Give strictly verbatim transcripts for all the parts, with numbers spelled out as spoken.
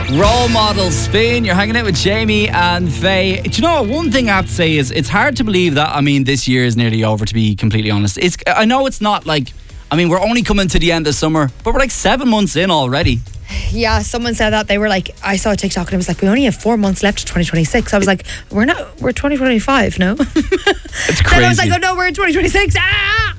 Role model spin. You're hanging out with Jamie and Faye. Do you know what? One thing I have to say is it's hard to believe that, I mean, this year is nearly over, to be completely honest. It's, I know it's not like, I mean, we're only coming to the end of summer, but we're like seven months in already. Yeah, someone said that. They were like, I saw a TikTok and it was like, we only have four months left to twenty twenty-six. I was like, we're not, we're twenty twenty-five, no? It's crazy. Then I was like, oh no, we're in twenty twenty-six. Ah!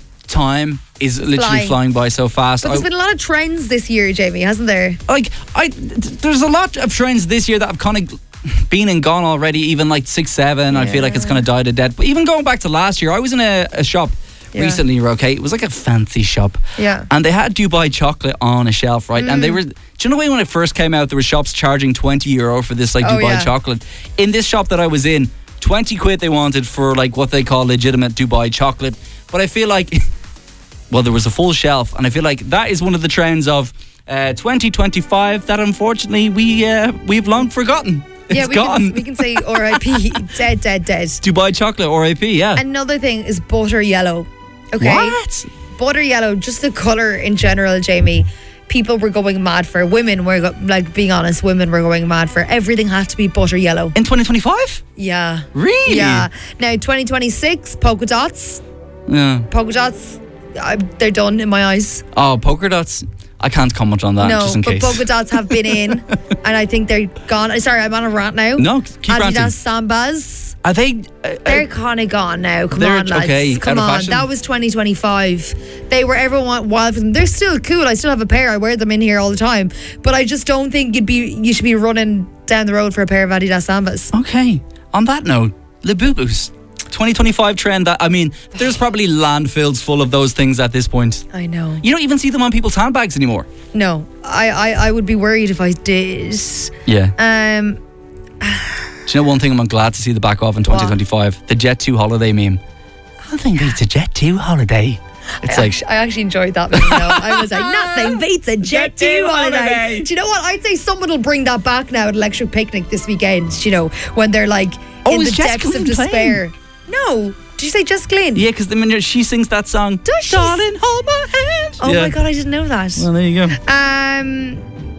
Time is literally flying, flying by so fast. But there's I, been a lot of trends this year, Jamie, hasn't there? Like, I, there's a lot of trends this year that have kind of been and gone already. Even like six, seven, yeah. I feel like it's kind of died a dead. But even going back to last year, I was in a, a shop yeah. recently, okay? It was like a fancy shop. Yeah. And they had Dubai chocolate on a shelf, right? Mm. And they were, do you know when it first came out, there were shops charging twenty euro for this like oh, Dubai yeah. chocolate. In this shop that I was in, twenty quid they wanted for like what they call legitimate Dubai chocolate. But I feel like... Well, there was a full shelf, and I feel like that is one of the trends of uh, twenty twenty-five that unfortunately we uh, we've long forgotten. It's yeah, we gone. Can, we can say R I P dead, dead, dead. Dubai chocolate R I P, yeah. Another thing is butter yellow. Okay, what? Butter yellow, just the colour in general, Jamie. People were going mad for. Women were go- like, being honest, women were going mad for. Everything had to be butter yellow in twenty twenty-five. Yeah, really? Yeah. Now twenty twenty-six, polka dots. Yeah, polka dots. Uh, they're done in my eyes. Oh, polka dots. I can't comment on that. No, just in but case. polka dots have been in, and I think they're gone. Sorry, I'm on a rant now. No, keep ranting. Adidas Sambas. Are they? Uh, they're kind of gone now. Come they're, on, lads. Okay, Come on. fashion. That was twenty twenty-five. They were everyone wild for them. They're still cool. I still have a pair. I wear them in here all the time. But I just don't think you'd be. You should be running down the road for a pair of Adidas Sambas. Okay. On that note, Labubus. twenty twenty-five trend that, I mean, there's probably landfills full of those things at this point. I know. You don't even see them on people's handbags anymore. No, I, I, I would be worried if I did. Yeah. Um. Do you know one thing I'm glad to see the back of in twenty twenty-five? What? The Jet two holiday meme. Nothing beats a Jet two holiday. It's I like actually, I actually enjoyed that meme though. I was like, nothing beats a Jet two holiday. holiday. Do you know what? I'd say someone will bring that back now at Electric Picnic this weekend, you know, when they're like oh, in the Jess depths of despair. Playing? No. Did you say Jess Glynn? Yeah, because when she sings that song, does she? Darling, hold my hand. Oh yeah. my God, I didn't know that. Well, there you go. Um,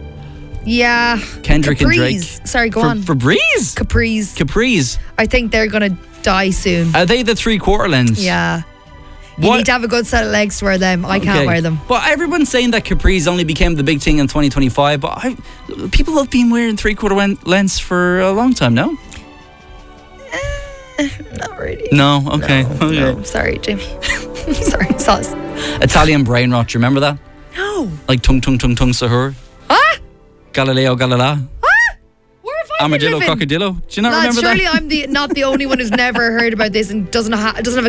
yeah. Kendrick Capri's. and Drake. Sorry, go For, on. Febreze? Capri's. Capri's. I think they're going to die soon. Are they the three quarter lens? Yeah. You what? need to have a good set of legs to wear them. I can't okay. wear them. But everyone's saying that Capri's only became the big thing in twenty twenty-five. But I, people have been wearing three quarter lens for a long time, no? Uh, not really. No? Okay. No, okay. no. Sorry, Jamie. Sorry, sauce. Italian brain rot. Do you remember that? No. Like tung tung tung tung sahur. Ah? Galileo Galilei. Armadillo, living? crocodillo. Do you not Lads, remember surely that? I'm the not the only one who's never heard about this and doesn't ha- doesn't have a